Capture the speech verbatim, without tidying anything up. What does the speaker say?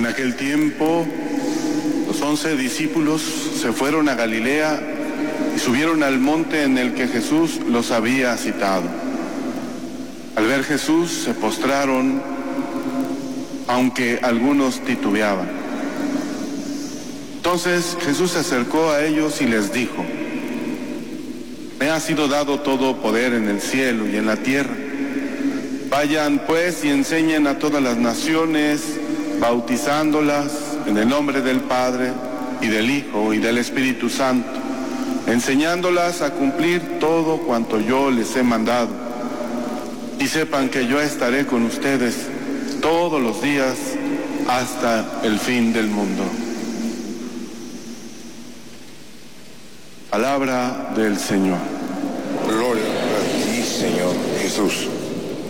En aquel tiempo, los once discípulos se fueron a Galilea y subieron al monte en el que Jesús los había citado. Al ver Jesús se postraron, aunque algunos titubeaban. Entonces Jesús se acercó a ellos y les dijo: me ha sido dado todo poder en el cielo y en la tierra. Vayan pues y enseñen a todas las naciones, bautizándolas en el nombre del Padre y del Hijo y del Espíritu Santo, enseñándolas a cumplir todo cuanto yo les he mandado. Y sepan que yo estaré con ustedes todos los días hasta el fin del mundo. Palabra del Señor. Gloria a ti, Señor Jesús.